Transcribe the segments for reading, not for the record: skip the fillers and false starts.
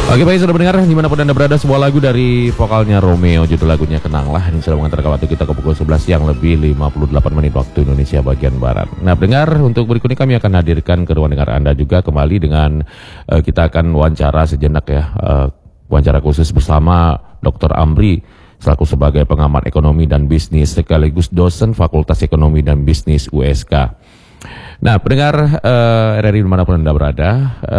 Oke baik, sudah mendengar dimanapun Anda berada sebuah lagu dari vokalnya Romeo, judul lagunya Kenanglah. Ini sudah mengantar waktu kita ke pukul 11 siang lebih 58 menit waktu Indonesia bagian Barat. Nah pendengar, untuk berikutnya kami akan hadirkan ke ruang dengar Anda juga kembali dengan kita akan wawancara sejenak ya, wawancara khusus bersama Dr. Amri selaku sebagai pengamat ekonomi dan bisnis sekaligus dosen Fakultas Ekonomi dan Bisnis USK. Nah pendengar RRI dimanapun Anda berada,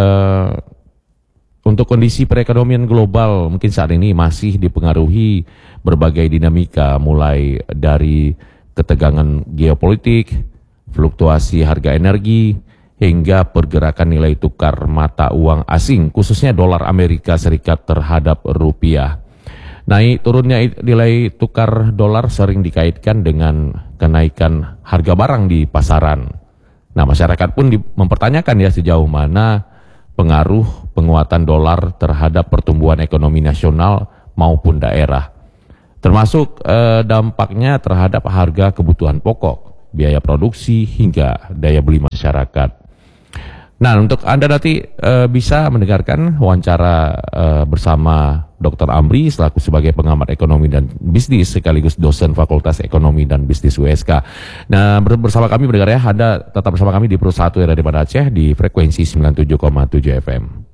untuk kondisi perekonomian global mungkin saat ini masih dipengaruhi berbagai dinamika, mulai dari ketegangan geopolitik, fluktuasi harga energi, hingga pergerakan nilai tukar mata uang asing, khususnya dolar Amerika Serikat terhadap rupiah. Naik turunnya nilai tukar dolar sering dikaitkan dengan kenaikan harga barang di pasaran. Nah, masyarakat pun mempertanyakan ya sejauh mana pengaruh penguatan dolar terhadap pertumbuhan ekonomi nasional maupun daerah, termasuk dampaknya terhadap harga kebutuhan pokok, biaya produksi, hingga daya beli masyarakat. Nah, untuk Anda nanti bisa mendengarkan wawancara bersama Dr. Amri selaku sebagai pengamat ekonomi dan bisnis sekaligus dosen Fakultas Ekonomi dan Bisnis USK. Nah, bersama kami mendengar ya, Anda tetap bersama kami di Pro 1 Radio Banda Aceh di frekuensi 97,7 FM.